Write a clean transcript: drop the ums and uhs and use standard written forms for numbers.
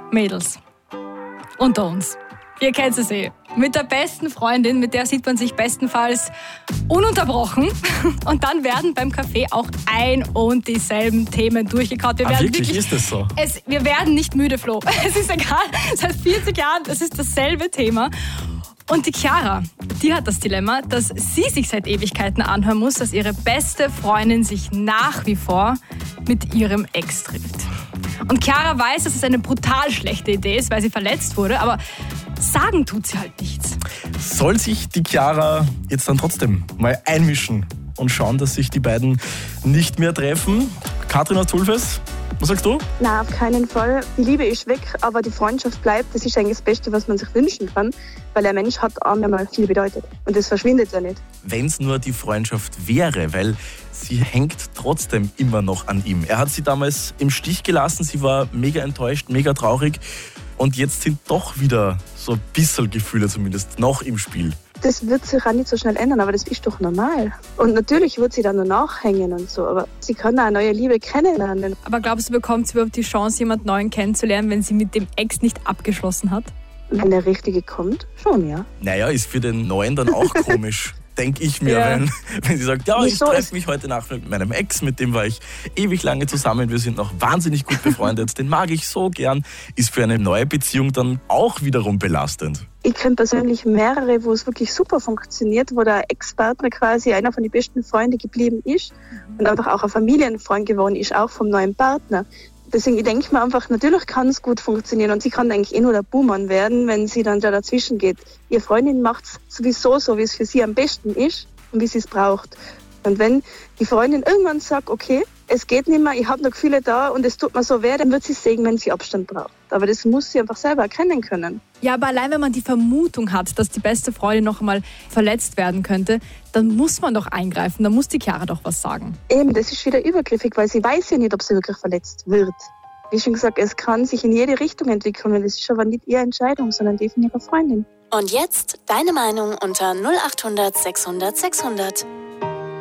Mädels, unter uns. Ihr kennt es eh. Mit der besten Freundin, mit der sieht man sich bestenfalls ununterbrochen. Und dann werden beim Kaffee auch ein und dieselben Themen durchgekaut. Wirklich? Ist das so? Wir werden nicht müde, Flo. Es ist egal, seit 40 Jahren, es ist dasselbe Thema. Und die Chiara, die hat das Dilemma, dass sie sich seit Ewigkeiten anhören muss, dass ihre beste Freundin sich nach wie vor mit ihrem Ex trifft. Und Chiara weiß, dass es eine brutal schlechte Idee ist, weil sie verletzt wurde, aber sagen tut sie halt nichts. Soll sich die Chiara jetzt dann trotzdem mal einmischen und schauen, dass sich die beiden nicht mehr treffen? Katrin aus Tulfes, was sagst du? Nein, auf keinen Fall. Die Liebe ist weg, aber die Freundschaft bleibt. Das ist eigentlich das Beste, was man sich wünschen kann, weil ein Mensch hat einem mal viel bedeutet. Und das verschwindet ja nicht. Wenn es nur die Freundschaft wäre, weil sie hängt trotzdem immer noch an ihm. Er hat sie damals im Stich gelassen, sie war mega enttäuscht, mega traurig. Und jetzt sind doch wieder so ein bisschen Gefühle zumindest noch im Spiel. Das wird sich auch nicht so schnell ändern, aber das ist doch normal. Und natürlich wird sie dann nur nachhängen und so, aber sie kann auch eine neue Liebe kennenlernen. Aber glaubst du, bekommt sie überhaupt die Chance, jemand Neuen kennenzulernen, wenn sie mit dem Ex nicht abgeschlossen hat? Wenn der Richtige kommt, schon, ja. Naja, ist für den Neuen dann auch komisch. Denke ich mir, Ja. wenn sie sagt, ja, ich treffe mich heute Nacht mit meinem Ex, mit dem war ich ewig lange zusammen, wir sind noch wahnsinnig gut befreundet, den mag ich so gern, ist für eine neue Beziehung dann auch wiederum belastend. Ich kenne persönlich mehrere, wo es wirklich super funktioniert, wo der Ex-Partner quasi einer von den besten Freunden geblieben ist und einfach auch ein Familienfreund geworden ist, auch vom neuen Partner. Deswegen, ich denke mir einfach, natürlich kann es gut funktionieren und sie kann eigentlich nur der Buhmann werden, wenn sie dann da dazwischen geht. Ihre Freundin macht es sowieso so, wie es für sie am besten ist und wie sie es braucht. Und wenn die Freundin irgendwann sagt, okay, es geht nicht mehr, ich habe noch Gefühle da und es tut mir so weh, dann wird sie sägen, wenn sie Abstand braucht. Aber das muss sie einfach selber erkennen können. Ja, aber allein wenn man die Vermutung hat, dass die beste Freundin noch einmal verletzt werden könnte, dann muss man doch eingreifen, dann muss die Chiara doch was sagen. Eben, das ist wieder übergriffig, weil sie weiß ja nicht, ob sie wirklich verletzt wird. Wie schon gesagt, es kann sich in jede Richtung entwickeln und das ist aber nicht ihre Entscheidung, sondern die von ihrer Freundin. Und jetzt deine Meinung unter 0800 600 600.